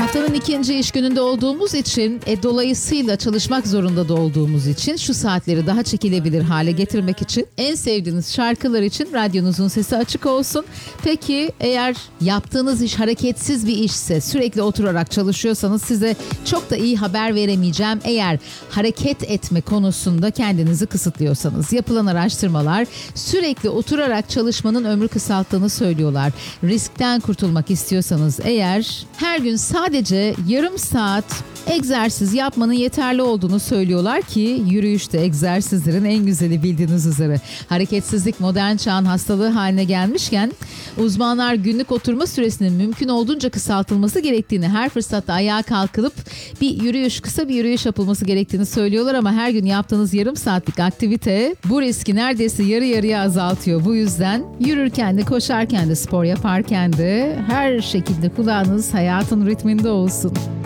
Haftanın ikinci iş gününde olduğumuz için, dolayısıyla çalışmak zorunda da olduğumuz için şu saatleri daha çekilebilir hale getirmek için en sevdiğiniz şarkılar için radyonuzun sesi açık olsun. Peki eğer yaptığınız iş hareketsiz bir işse, sürekli oturarak çalışıyorsanız size çok da iyi haber veremeyeceğim. Eğer hareket etme konusunda kendinizi kısıtlıyorsanız, yapılan araştırmalar sürekli oturarak çalışmanın ömrü kısalttığını söylüyorlar. Riskten kurtulmak istiyorsanız eğer her gün sadece yarım saat egzersiz yapmanın yeterli olduğunu söylüyorlar ki yürüyüş de egzersizlerin en güzeli bildiğiniz üzere. Hareketsizlik modern çağın hastalığı haline gelmişken uzmanlar günlük oturma süresinin mümkün olduğunca kısaltılması gerektiğini, her fırsatta ayağa kalkılıp kısa bir yürüyüş yapılması gerektiğini söylüyorlar ama her gün yaptığınız yarım saatlik aktivite bu riski neredeyse yarı yarıya azaltıyor. Bu yüzden yürürken de, koşarken de, spor yaparken de her şekilde kulağınız hayatın ritminde olsun.